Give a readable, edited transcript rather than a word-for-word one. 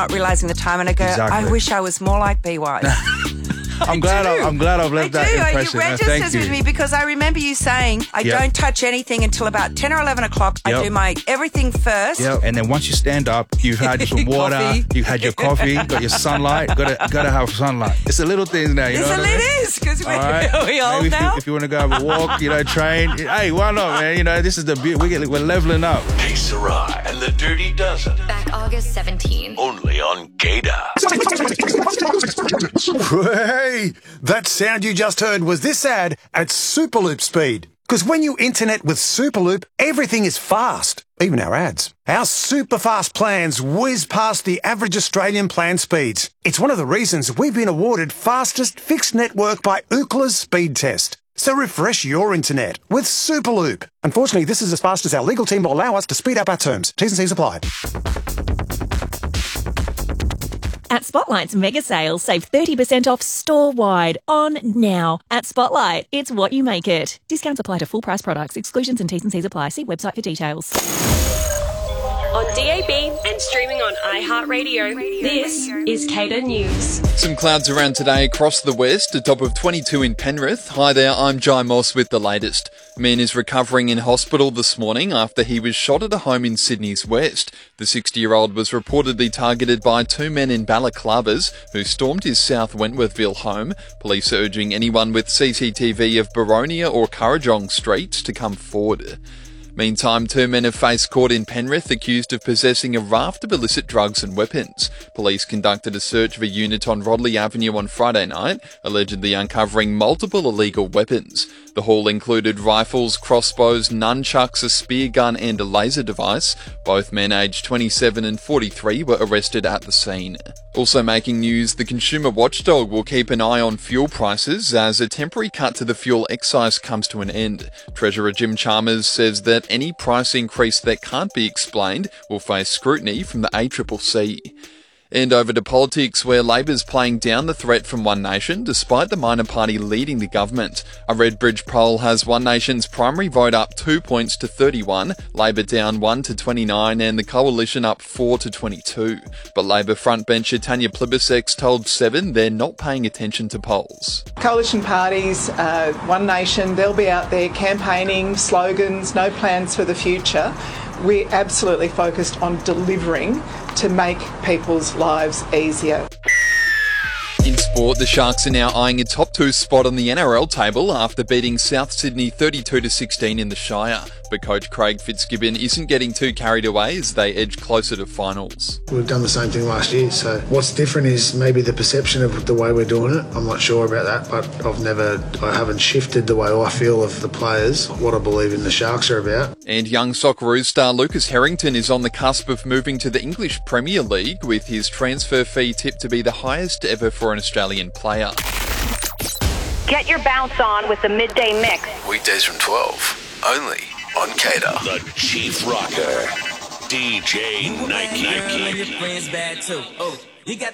not realising the time, and I go, Exactly. I wish I was more like B-Wise. I'm glad I've left that impression. You registers with me because I remember you saying I don't touch anything until about 10 or 11 o'clock. I do my everything first. Yeah, and then once you stand up, you've had some water, Coffee. you've had your coffee, got your sunlight, gotta have sunlight. It's the little things now, you know what I mean? It is, because we're Right. old Maybe now. if you want to go have a walk, train. Hey, why not, man? This is the beauty. We're leveling up. Hey, Sarai and the Dirty Dozen. Back August 17. Only on Gator. Hey, that sound you just heard was this ad at Superloop speed. Because when you internet with Superloop, everything is fast, even our ads. Our super fast plans whiz past the average Australian plan speeds. It's one of the reasons we've been awarded fastest fixed network by Ookla's speed test. So refresh your internet with Superloop. Unfortunately, this is as fast as our legal team will allow us to speed up our terms. T's and C's apply. At Spotlight's mega sales, save 30% off store-wide on now. At Spotlight, it's what you make it. Discounts apply to full price products. Exclusions and T's and C's apply. See website for details. On DAB and streaming on iHeartRadio, this is Cater News. Some clouds around today across the west, a top of 22 in Penrith. Hi there, I'm Jai Moss with the latest. A man is recovering in hospital this morning after he was shot at a home in Sydney's west. The 60-year-old was reportedly targeted by two men in balaclavas who stormed his South Wentworthville home. Police are urging anyone with CCTV of Baronia or Currajong streets to come forward. Meantime, two men have faced court in Penrith accused of possessing a raft of illicit drugs and weapons. Police conducted a search of a unit on Rodley Avenue on Friday night, allegedly uncovering multiple illegal weapons. The haul included rifles, crossbows, nunchucks, a spear gun and a laser device. Both men aged 27 and 43 were arrested at the scene. Also making news, the consumer watchdog will keep an eye on fuel prices as a temporary cut to the fuel excise comes to an end. Treasurer Jim Chalmers says that any price increase that can't be explained will face scrutiny from the ACCC. And over to politics, where Labor's playing down the threat from One Nation, despite the minor party leading the government. A Redbridge poll has One Nation's primary vote up 2 points to 31, Labor down 1 to 29, and the Coalition up 4 to 22. But Labor frontbencher Tanya Plibersek told Seven they're not paying attention to polls. Coalition parties, One Nation, they'll be out there campaigning, slogans, no plans for the future. We're absolutely focused on delivering to make people's lives easier. In sport, the Sharks are now eyeing a top 2 spot on the NRL table after beating South Sydney 32-16 in the Shire. But coach Craig Fitzgibbon isn't getting too carried away as they edge closer to finals. We've done the same thing last year, so what's different is maybe the perception of the way we're doing it. I'm not sure about that, but I haven't shifted the way I feel of the players, what I believe in the Sharks are about. And young Socceroos star Lucas Harrington is on the cusp of moving to the English Premier League, with his transfer fee tipped to be the highest ever for an Australian player. Get your bounce on with the Midday Mix. Weekdays from 12. Only on Cater. The Chief Rocker, DJ Nike.